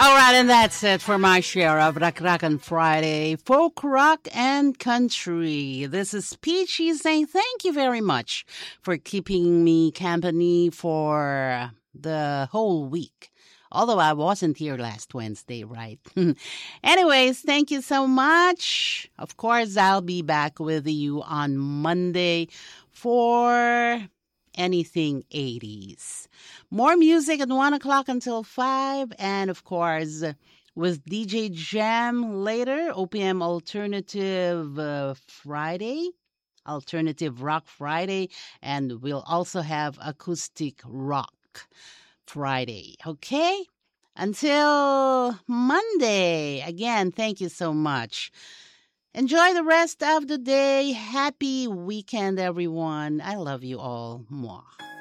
All right, and that's it for my share of Rock Rock on Friday, folk rock and country. This is Peachy saying thank you very much for keeping me company for the whole week. Although I wasn't here last Wednesday, right? Anyways, thank you so much. Of course, I'll be back with you on Monday for anything 80s. More music at 1 o'clock until 5. And of course, with DJ Jam later, OPM Alternative Friday. Alternative Rock Friday. And we'll also have Acoustic Rock Friday. Okay? Until Monday. Again, thank you so much. Enjoy the rest of the day. Happy weekend, everyone. I love you all. Mwah.